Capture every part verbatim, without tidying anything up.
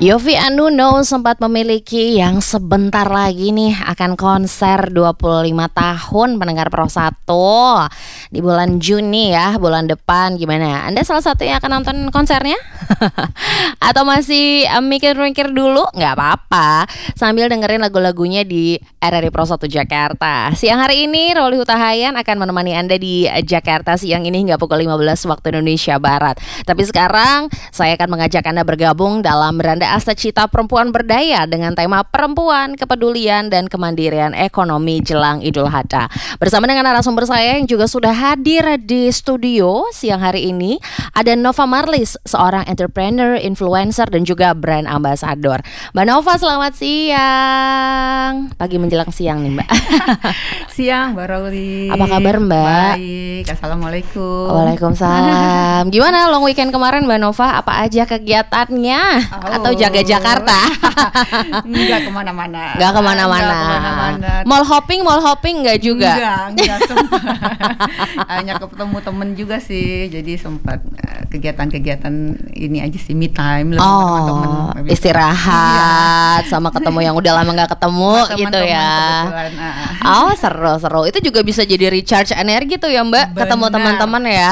Yovie and Nuno sempat memiliki yang sebentar lagi nih akan konser dua puluh lima tahun Pendengar Pro satu di bulan Juni ya, bulan depan. Gimana? Anda salah satu yang akan nonton konsernya? Atau masih uh, mikir-mikir dulu? Nggak apa-apa, sambil dengerin lagu-lagunya di R R I Pro satu Jakarta. Siang hari ini Roli Hutahayan akan menemani Anda di Jakarta siang ini hingga pukul lima belas waktu Indonesia Barat. Tapi sekarang saya akan mengajak Anda bergabung dalam Beranda Asta Cita Perempuan Berdaya dengan tema perempuan, kepedulian, dan kemandirian ekonomi jelang Idul Adha. Bersama dengan narasumber saya yang juga sudah hadir di studio siang hari ini, ada Nova Marlis, seorang entrepreneur, influencer, dan juga brand ambassador. Mbak Nova, selamat siang. Pagi menjelang siang nih, Mbak. Siang, Mbak Roli. Apa kabar, Mbak? Baik, Assalamualaikum. Waalaikumsalam. Gimana long weekend kemarin, Mbak Nova? Apa aja kegiatannya? Oh. Atau jaga Jakarta? Enggak kemana-mana. Enggak kemana-mana. Enggak kemana-mana. Mall hopping, mall hopping enggak juga? Enggak, enggak sempat. Hanya ketemu temen juga sih. Jadi sempat uh, kegiatan-kegiatan ini aja sih, me time. Lebih Oh, teman-teman. istirahat sama ketemu yang udah lama nggak ketemu gitu ya. Oh, seru-seru. Itu juga bisa jadi recharge energi tuh ya, Mbak. Benar, ketemu teman-teman ya.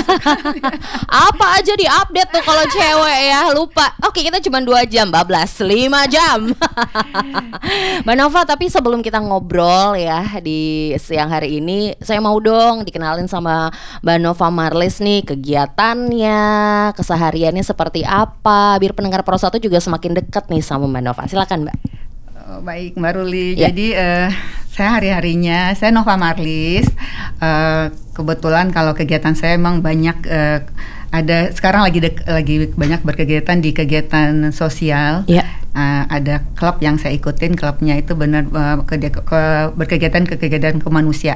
Apa aja di-update tuh kalau cewek ya, lupa. Oke, kita cuma dua jam, bablas lima jam. Mbak Nova, tapi sebelum kita ngobrol ya di siang hari ini, saya mau dong dikenalin sama Mbak Nova Marlis nih, kegiatannya, kesehariannya seperti apa, biar pendengar Pro satu juga semakin dekat nih sama Mbak Nova. Silakan, Mbak. Oh, baik, Mbak Ruli. Ya. Jadi uh, saya hari-harinya saya Nova Marlis. Uh, kebetulan kalau kegiatan saya emang banyak. Uh, ada sekarang lagi dek, lagi banyak berkegiatan di kegiatan sosial. Ya. Uh, ada klub yang saya ikutin, klubnya itu benar uh, ke, ke, berkegiatan ke kegiatan kemanusiaan.